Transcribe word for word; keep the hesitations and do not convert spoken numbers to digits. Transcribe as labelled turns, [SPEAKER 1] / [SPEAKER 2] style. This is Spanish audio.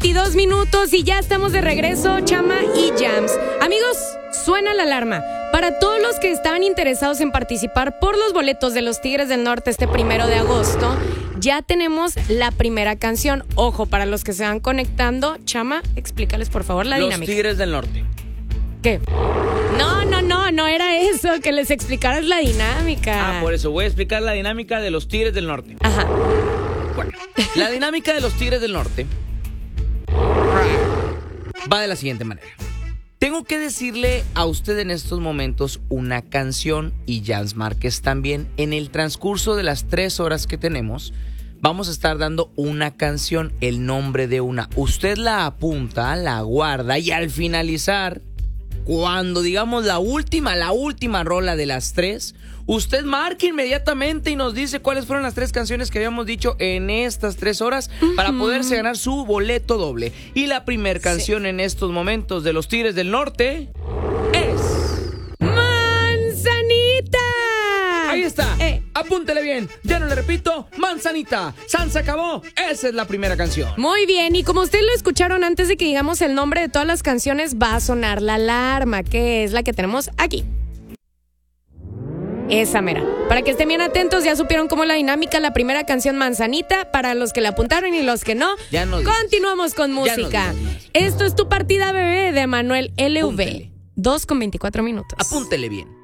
[SPEAKER 1] veintidós minutos y ya estamos de regreso, Chama y Jams. Amigos, suena la alarma. Para todos los que estaban interesados en participar por los boletos de los Tigres del Norte este primero de agosto, ya tenemos la primera canción. Ojo, para los que se van conectando, Chama, explícales por favor la
[SPEAKER 2] los
[SPEAKER 1] dinámica.
[SPEAKER 2] Los Tigres del Norte.
[SPEAKER 1] ¿Qué? No, no, no, no era eso, que les explicaras la dinámica.
[SPEAKER 2] Ah, por eso voy a explicar la dinámica de los Tigres del Norte.
[SPEAKER 1] Ajá.
[SPEAKER 2] Bueno, la dinámica de los Tigres del Norte va de la siguiente manera. Tengo que decirle a usted en estos momentos una canción y Jans Márquez también. En el transcurso de las tres horas que tenemos, vamos a estar dando una canción, el nombre de una. Usted la apunta, la guarda y al finalizar, cuando digamos la última, la última rola de las tres, usted marca inmediatamente y nos dice cuáles fueron las tres canciones que habíamos dicho en estas tres horas uh-huh. para poderse ganar su boleto doble. Y la primera canción sí. en estos momentos de los Tigres del Norte es...
[SPEAKER 1] ¡Manzanita!
[SPEAKER 2] Ahí está, eh. apúntele bien, ya no le repito, Manzanita, San se acabó, esa es la primera canción.
[SPEAKER 1] Muy bien, y como ustedes lo escucharon antes de que digamos el nombre de todas las canciones, va a sonar la alarma, que es la que tenemos aquí. Esa mera. Para que estén bien atentos, ya supieron cómo la dinámica, la primera canción Manzanita, para los que la apuntaron y los que no,
[SPEAKER 2] ya no
[SPEAKER 1] continuamos con música. No Esto es Tu Partida Bebé de Manuel L V. dos con veinticuatro minutos.
[SPEAKER 2] Apúntele bien.